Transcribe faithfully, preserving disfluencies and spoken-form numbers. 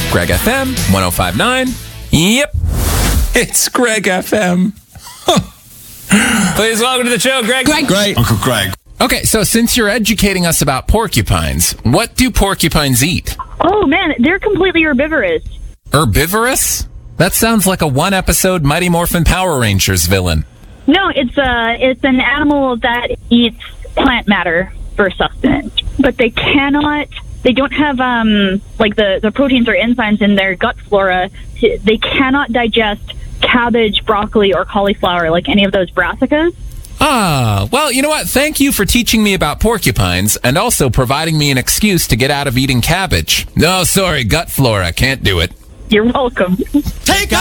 Greg F M, one oh five point nine. Yep, it's Greg F M. Please welcome to the show, Greg. Greg. Great. Uncle Greg. Okay, so since you're educating us about porcupines, what do porcupines eat? Oh, man, they're completely herbivorous. Herbivorous? That sounds like a one-episode Mighty Morphin Power Rangers villain. No, it's uh, it's an animal that eats plant matter for sustenance, but they cannot. They don't have um like the the proteins or enzymes in their gut flora. They cannot digest cabbage, broccoli, or cauliflower like any of those brassicas. Ah, well, you know what? Thank you for teaching me about porcupines and also providing me an excuse to get out of eating cabbage. No, sorry, gut flora. Can't do it. You're welcome. Take